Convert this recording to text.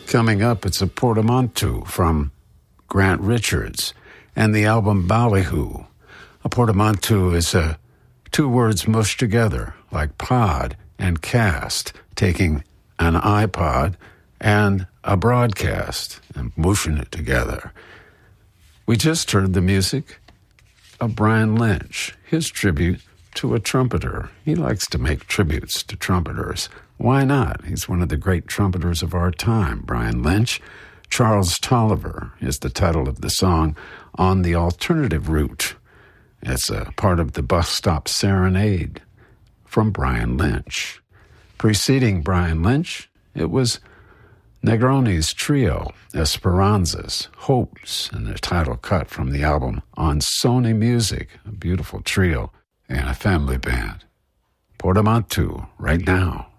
Coming up, it's a portamento from Grant Richards and the album Ballyhoo. A portamento is two words mushed together, like pod and cast, taking an iPod and a broadcast and mushing it together. We just heard the music of Brian Lynch, his tribute to a trumpeter. He likes to make tributes to trumpeters. Why not? He's one of the great trumpeters of our time, Brian Lynch. Charles Tolliver is the title of the song, On the Alternative Route. It's a part of the Bus Stop Serenade from Brian Lynch. Preceding Brian Lynch, it was Negroni's trio, Esperanzas, Hopes, and the title cut from the album on Sony Music, a beautiful trio and a family band. Portamento, right now.